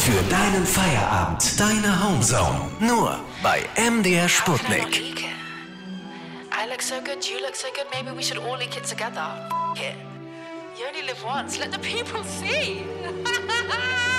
für deinen Feierabend. Deine Homezone. Nur bei MDR Sputnik. I look so good, you look so good, maybe we should all leak it together. F it. You only live once, let the people see.